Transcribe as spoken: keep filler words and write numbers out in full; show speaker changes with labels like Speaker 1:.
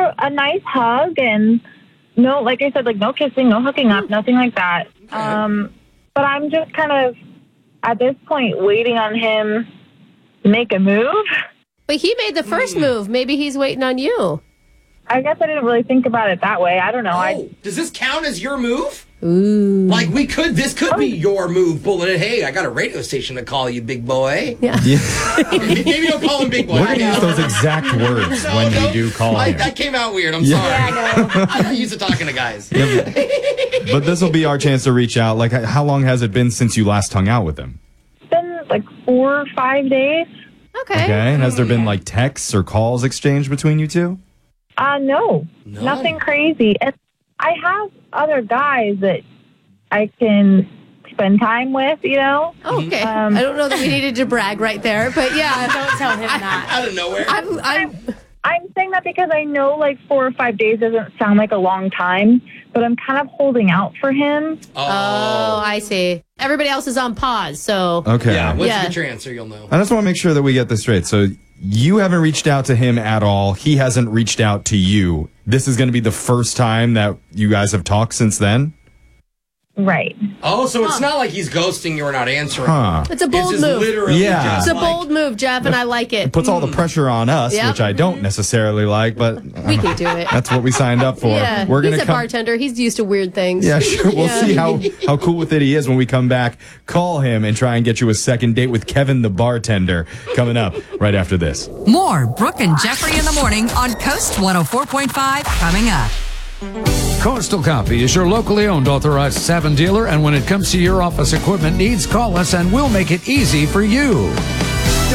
Speaker 1: a, a nice hug and no, like I said, like no kissing, no hooking up, nothing like that.
Speaker 2: Okay.
Speaker 1: Um, but I'm just kind of, at this point, waiting on him to make a move.
Speaker 3: But he made the first mm. move. Maybe he's waiting on you.
Speaker 1: I guess I didn't really think about it that way. I don't know.
Speaker 2: Oh,
Speaker 1: I
Speaker 2: does this count as your move?
Speaker 3: Ooh.
Speaker 2: Like, we could, this could be your move, pulling it. Hey, I got a radio station to call you, big boy.
Speaker 3: Yeah.
Speaker 4: yeah.
Speaker 2: Maybe don't call him big boy.
Speaker 4: We're going to use those exact words
Speaker 2: No,
Speaker 4: when
Speaker 2: no,
Speaker 4: you do call
Speaker 2: I,
Speaker 4: him.
Speaker 2: that came out weird. I'm
Speaker 4: Yeah.
Speaker 2: sorry.
Speaker 1: Yeah, I know.
Speaker 2: I'm not used to talking to guys.
Speaker 4: Yeah, but but this will be our chance to reach out. Like, how long has it been since you last hung out with him?
Speaker 1: It's been like four or five days.
Speaker 3: Okay.
Speaker 4: Okay. And has there been like texts or calls exchanged between you two?
Speaker 1: Uh, no,
Speaker 2: None.
Speaker 1: nothing crazy. And I have other guys that I can spend time with, you know?
Speaker 3: Oh, okay.
Speaker 1: Um,
Speaker 3: I don't know that we needed to brag right there, but yeah.
Speaker 5: Don't tell him that.
Speaker 2: Out of nowhere.
Speaker 3: I'm, I'm,
Speaker 1: I'm saying that because I know like four or five days doesn't sound like a long time, but I'm kind of holding out for him.
Speaker 3: oh, I see. Everybody else is on pause, so.
Speaker 4: Okay.
Speaker 2: Yeah, once
Speaker 3: Yeah.
Speaker 2: you get your answer, you'll know.
Speaker 4: I just want to make sure that we get this straight. So you haven't reached out to him at all. He hasn't reached out to you. This is going to be the first time that you guys have talked since then?
Speaker 1: Right.
Speaker 2: Oh, so it's not like he's ghosting you or not answering.
Speaker 4: Huh.
Speaker 3: It's a bold
Speaker 2: It's just
Speaker 3: move.
Speaker 2: literally
Speaker 4: Yeah.
Speaker 2: just
Speaker 3: It's a
Speaker 2: like-
Speaker 3: bold move, Jeff, and I like it.
Speaker 4: It puts all the pressure on us,
Speaker 3: Yep.
Speaker 4: which I don't necessarily like, but
Speaker 3: We can do it.
Speaker 4: that's what we signed up for.
Speaker 3: Yeah,
Speaker 4: We're
Speaker 3: he's
Speaker 4: gonna
Speaker 3: a
Speaker 4: come-
Speaker 3: bartender. He's used to weird things.
Speaker 4: Yeah, sure. We'll
Speaker 3: Yeah.
Speaker 4: see how, how cool with it he is when we come back. Call him and try and get you a second date with Kevin the bartender coming up right after this.
Speaker 6: More Brooke and Jeffrey in the morning on Coast one oh four point five coming up.
Speaker 7: Coastal Copy is your locally owned authorized Savin dealer, and when it comes to your office equipment needs, call us and we'll make it easy for you.